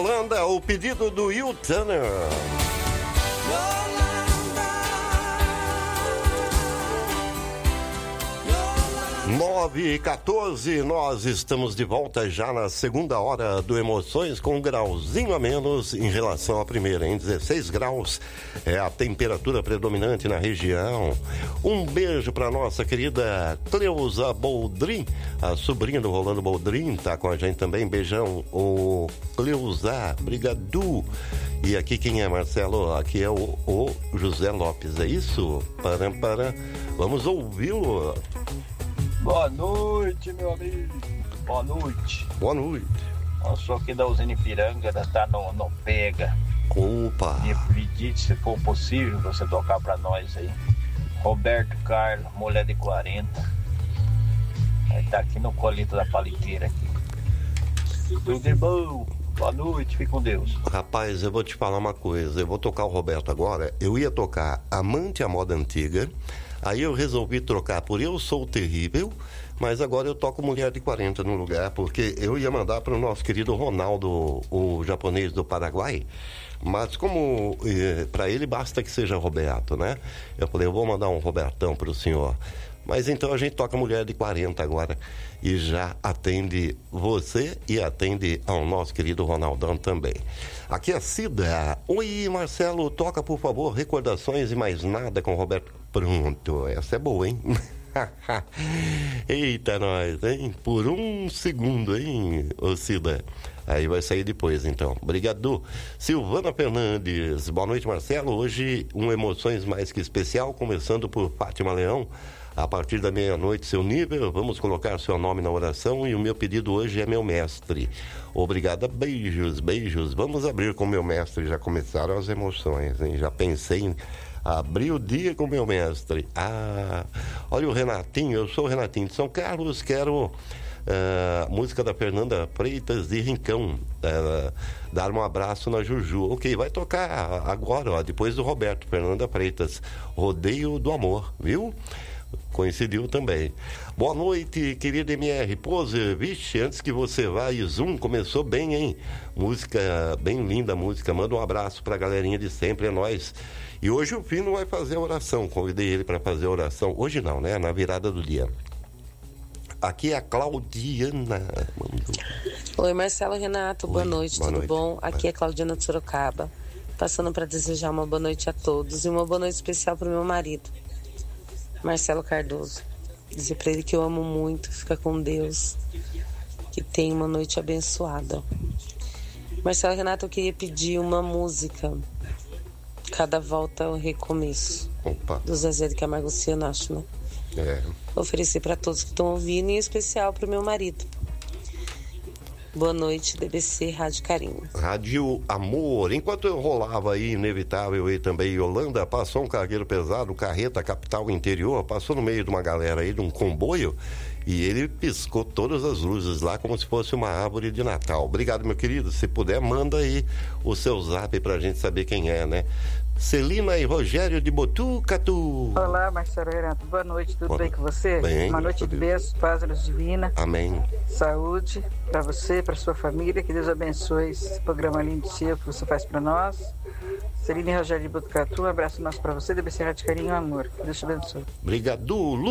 Holanda, o pedido do Will Turner. 9h14, nós estamos de volta já na segunda hora do Emoções, com um grauzinho a menos em relação à primeira, em 16 graus é a temperatura predominante na região. Um beijo para nossa querida Cleusa Boldrin, a sobrinha do Rolando Boldrin, tá com a gente também. Beijão, o Cleusa, brigadu. E aqui quem é, Marcelo? Aqui é o José Lopes, é isso? Vamos ouvi-lo. Boa noite, meu amigo. Boa noite. Boa noite. Eu sou aqui da usina Ipiranga, tá no Pega. Opa. E pedir, se for possível, você tocar pra nós aí. Roberto Carlos, mulher de 40. Aí tá aqui no colito da paliteira aqui. Tudo de bom. Boa noite, fique com Deus. Rapaz, eu vou te falar uma coisa. Eu vou tocar o Roberto agora. Eu ia tocar Amante à Moda Antiga. Aí eu resolvi trocar por Eu Sou Terrível, mas agora eu toco Mulher de 40 no lugar, porque eu ia mandar para o nosso querido Ronaldo, o japonês do Paraguai, mas como para ele basta que seja Roberto, né? Eu falei, eu vou mandar um Robertão para o senhor. Mas então a gente toca Mulher de 40 agora e já atende você e atende ao nosso querido Ronaldão também. Aqui é a Cida. Oi, Marcelo, toca por favor Recordações e Mais Nada com Roberto. Pronto, essa é boa, hein? Eita, nós, hein? Por um segundo, hein, ô Cida? Aí vai sair depois, então. Obrigado. Silvana Fernandes. Boa noite, Marcelo. Hoje, um Emoções mais que especial, começando por Fátima Leão. A partir da meia-noite, seu nível, vamos colocar seu nome na oração e o meu pedido hoje é meu mestre. Obrigada, beijos, beijos. Vamos abrir com meu mestre, já começaram as emoções, hein? Já pensei em abrir o dia com meu mestre. Olha o Renatinho, eu sou o Renatinho de São Carlos, quero música da Fernanda Freitas de Rincão, dar um abraço na Juju. Ok, vai tocar agora, ó, depois do Roberto, Fernanda Freitas, Rodeio do Amor, viu? Coincidiu também. Boa noite, querido MR Pose. Vixe, antes que você vá, e Zoom começou bem, hein? Música, bem linda a música. Manda um abraço pra galerinha de sempre, é nóis. E hoje o Pino vai fazer a oração. Convidei ele para fazer a oração. Hoje não, né? Na virada do dia. Aqui é a Claudiana. Oi, Marcelo, Renato. Boa noite, boa tudo noite. bom? Aqui é Claudiana de Sorocaba. Passando para desejar uma boa noite a todos e uma boa noite especial para o meu marido, Marcelo Cardoso. Dizer para ele que eu amo muito, fica com Deus, que tenha uma noite abençoada. Marcelo, Renato, eu queria pedir uma música, Cada Volta é um Recomeço. Opa. Do Zezé de Camargo Luciano, acho, né? É. Oferecer para todos que estão ouvindo e em especial para o meu marido. Boa noite, DBC Rádio Carinho. Rádio Amor. Enquanto eu rolava aí, inevitável, e também Yolanda, passou um cargueiro pesado, carreta, capital interior, passou no meio de uma galera aí, de um comboio, e ele piscou todas as luzes lá como se fosse uma árvore de Natal. Obrigado, meu querido. Se puder, manda aí o seu zap pra gente saber quem é, né? Celina e Rogério de Botucatu. Olá, Marcelo Renato. Boa noite, tudo bem com você? Bem, uma noite de bênçãos, paz, luz divina. Amém. Saúde para você, para sua família. Que Deus abençoe esse programa lindo seu que você faz para nós. Celina e Rogério de Botucatu, um abraço nosso para você, DBC Rádio Carinho e Amor. Deus te abençoe. Obrigado.